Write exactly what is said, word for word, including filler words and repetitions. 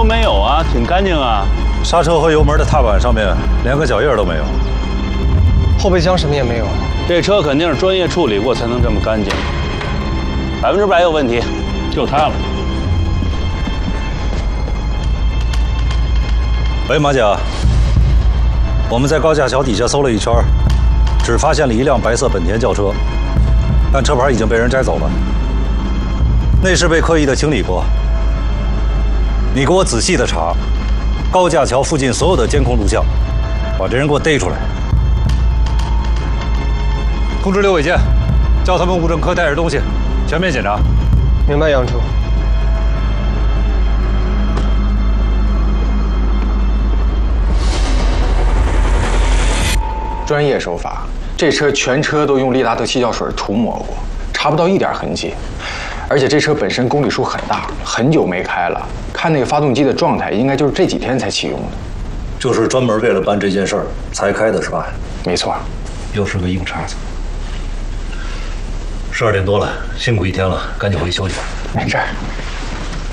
都没有啊，挺干净啊。 刹车和油门的踏板上面连个脚印都没有， 后备箱什么也没有。 这车肯定是专业处理过才能这么干净，百分之百有问题，就它了。 喂，马甲，我们在高架桥底下搜了一圈，只发现了一辆白色本田轿车，但车牌已经被人摘走了，内饰被刻意的清理过。你给我仔细的查高架桥附近所有的监控录像，把这人给我逮出来。通知刘伟健，叫他们物证科带着东西全面检查。 明白，杨处。 专业手法，这车全车都用利达特气胶水涂抹过，查不到一点痕迹。而且这车本身公里数很大，很久没开了，看那个发动机的状态，应该就是这几天才启用的。 就是专门为了办这件事儿才开的是吧？ 没错。 又是个硬茬子。十二点多了，辛苦一天了，赶紧回去休息吧。 没事。